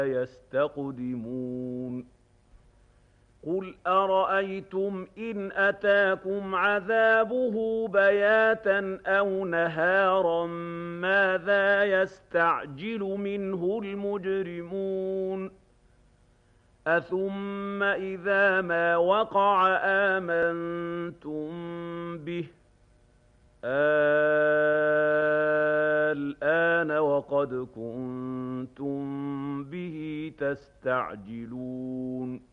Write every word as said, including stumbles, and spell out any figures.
يستقدمون قل أرأيتم إن أتاكم عذابه بياتا أو نهارا ماذا يستعجل منه المجرمون أثم إذا ما وقع آمنتم به الآن وقد كنتم به تستعجلون